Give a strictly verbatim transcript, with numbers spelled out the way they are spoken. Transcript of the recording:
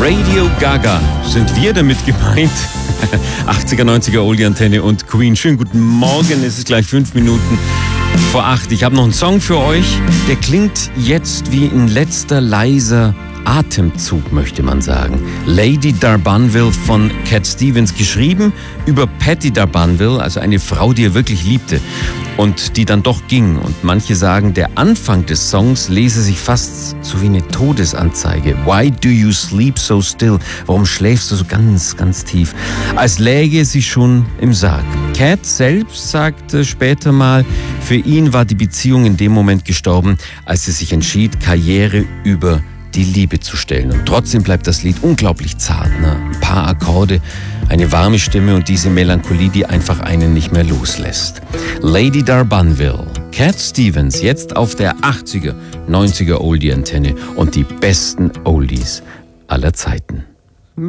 Radio Gaga sind wir damit gemeint. achtziger, neunziger Oldie-Antenne und Queen. Schönen guten Morgen, es ist gleich fünf Minuten vor acht. Ich habe noch einen Song für euch, der klingt jetzt wie ein letzter leiser Atemzug, möchte man sagen. Lady D'Urbanville von Cat Stevens, geschrieben über Patti D'Urbanville, also eine Frau, die er wirklich liebte und die dann doch ging. Und manche sagen, der Anfang des Songs lese sich fast so wie eine Todesanzeige. Why do you sleep so still? Warum schläfst du so ganz, ganz tief? Als läge sie schon im Sarg. Cat selbst sagte später mal, für ihn war die Beziehung in dem Moment gestorben, als er sich entschied, Karriere über die Liebe zu stellen. Und trotzdem bleibt das Lied unglaublich zart. Ne? Ein paar Akkorde, eine warme Stimme und diese Melancholie, die einfach einen nicht mehr loslässt. Lady D'Urbanville, Cat Stevens, jetzt auf der achtziger, neunziger Oldie-Antenne und die besten Oldies aller Zeiten.